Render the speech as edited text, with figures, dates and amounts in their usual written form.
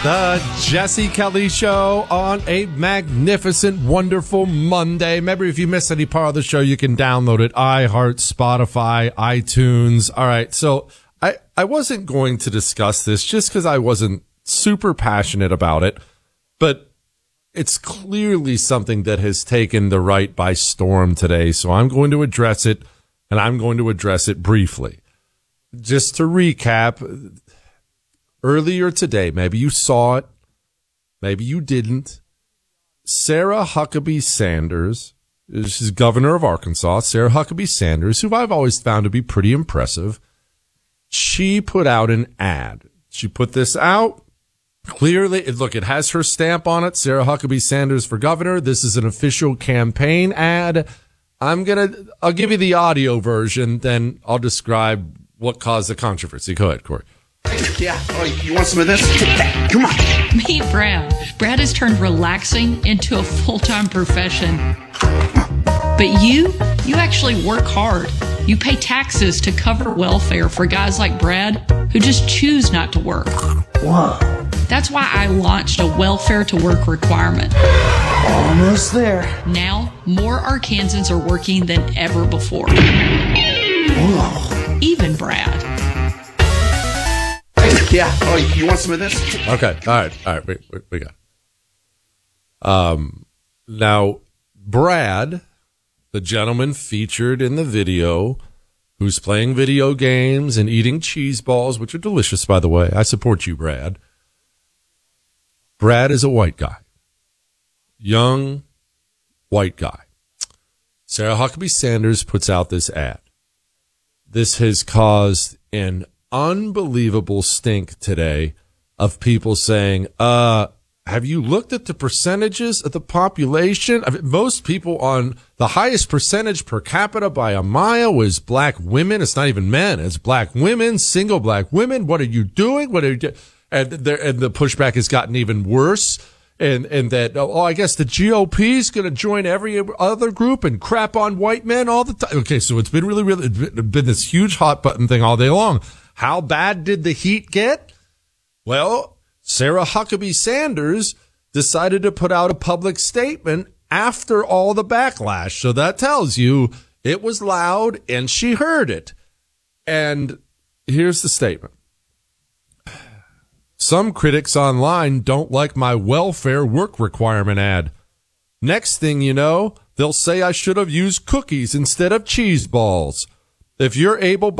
The Jesse Kelly Show on a magnificent, wonderful Monday. Remember, if you miss any part of the show, you can download it. iHeart, Spotify, iTunes. All right. So I wasn't going to discuss this just because I wasn't super passionate about it, but it's clearly something that has taken the right by storm today. So I'm going to address it, and I'm going to address it briefly. Just to recap, earlier today, maybe you saw it, maybe you didn't. Sarah Huckabee Sanders, she's governor of Arkansas, Sarah Huckabee Sanders, who I've always found to be pretty impressive. She put out an ad. She put this out. Clearly, look, it has her stamp on it, Sarah Huckabee Sanders for governor. This is an official campaign ad. I'll give you the audio version, then I'll describe what caused the controversy. Go ahead, Corey. Yeah. Oh, you want some of this? Come on. Meet Brad. Brad has turned relaxing into a full-time profession. But you actually work hard. You pay taxes to cover welfare for guys like Brad who just choose not to work. Whoa. That's why I launched a welfare to work requirement. Almost there. Now, more Arkansans are working than ever before. Whoa. Even Brad. Yeah. Oh, you want some of this? Okay. All right. We got it. Now, Brad, the gentleman featured in the video, who's playing video games and eating cheese balls, which are delicious, by the way. I support you, Brad. Brad is a white guy. Young, white guy. Sarah Huckabee Sanders puts out this ad. This has caused an unbelievable stink today of people saying, have you looked at the percentages of the population? I mean, most people on the highest percentage per capita by a mile is black women. It's not even men. It's black women, single black women. What are you doing? What are you doing? And the pushback has gotten even worse. And that, I guess the GOP is going to join every other group and crap on white men all the time. Okay. So it's been it's been this huge hot button thing all day long. How bad did the heat get? Well, Sarah Huckabee Sanders decided to put out a public statement after all the backlash. So that tells you it was loud and she heard it. And here's the statement. Some critics online don't like my welfare work requirement ad. Next thing you know, they'll say I should have used cookies instead of cheese balls. If you're able